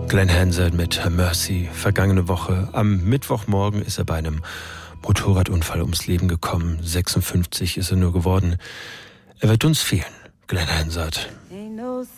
Glenn Hansard mit Mercy. Vergangene Woche, am Mittwochmorgen, ist er bei einem Motorradunfall ums Leben gekommen. 56 ist er nur geworden. Er wird uns fehlen, Glenn Hansard. Ain't no